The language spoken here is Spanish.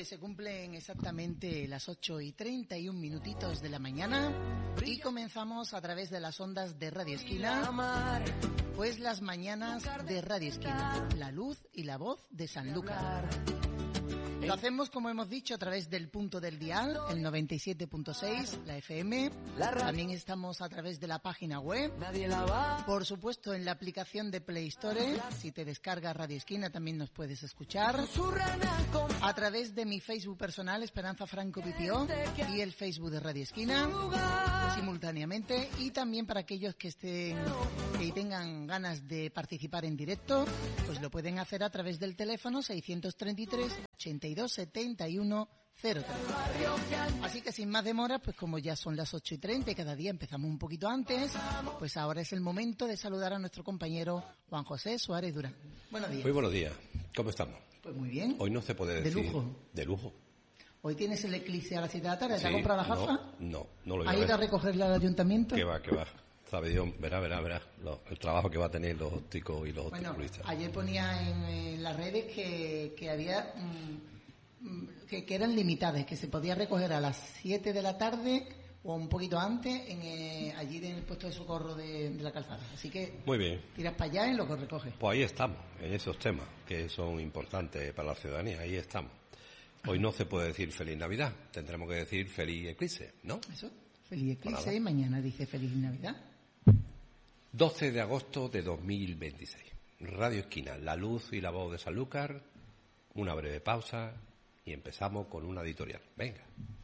Pues se cumplen exactamente las 8:31 minutitos de la mañana y comenzamos a través de las ondas de Radio Esquina, pues las mañanas de Radio Esquina, la luz y la voz de Sanlúcar. Lo hacemos, como hemos dicho, a través del punto del dial, el 97.6, la FM. También estamos a través de la página web. Por supuesto, en la aplicación de Play Store. Si te descargas Radio Esquina, también nos puedes escuchar. A través de mi Facebook personal, Esperanza Franco Pipió, y el Facebook de Radio Esquina, simultáneamente. Y también para aquellos que tengan ganas de participar en directo, pues lo pueden hacer a través del teléfono 633 82 71 03. Así que sin más demora, pues como ya son las 8:30 y cada día empezamos un poquito antes, pues ahora es el momento de saludar a nuestro compañero Juan José Suárez Durán. Buenos días. Muy buenos días. ¿Cómo estamos? Pues muy bien. Hoy no se puede decir... De lujo. De lujo. Hoy tienes el eclipse a las 7 de la tarde. ¿Te Sí, has comprado la jafa? No lo voy a ¿Has ver. ido a recogerla al ayuntamiento? Que va. Sabe Dios, verá. El trabajo que va a tener los ópticos y los opticulistas. Ayer ponía en las redes que había... que eran limitadas, que se podía recoger a las 7 de la tarde o un poquito antes allí en el puesto de socorro de la calzada. Así que muy bien, tiras para allá y lo que recoges. Pues ahí estamos, en esos temas que son importantes para la ciudadanía, ahí estamos. Hoy no se puede decir feliz Navidad, tendremos que decir feliz eclipse, ¿no? Eso, feliz eclipse, y mañana dice feliz Navidad. 12 de agosto de 2026. Radio Esquina, la luz y la voz de Sanlúcar. Una breve pausa y empezamos con una editorial. Venga.